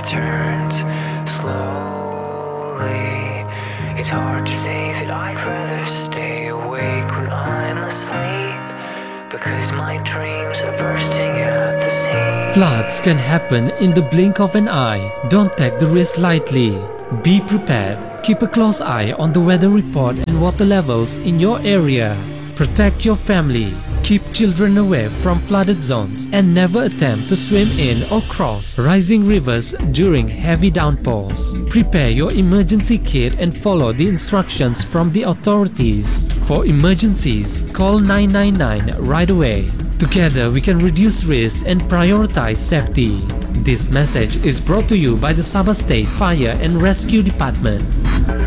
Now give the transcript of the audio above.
returns slowly. It's hard to say that I'd rather stay awake when I'm asleep, because my dreams are bursting at the seams. Floods can happen in the blink of an eye. Don't take the risk lightly. Be prepared. Keep a close eye on the weather report and water levels in your area. Protect your family. Keep children away from flooded zones and never attempt to swim in or cross rising rivers during heavy downpours. Prepare your emergency kit and follow the instructions from the authorities. For emergencies, call 999 right away. Together we can reduce risk and prioritize safety. This message is brought to you by the Sabah State Fire and Rescue Department.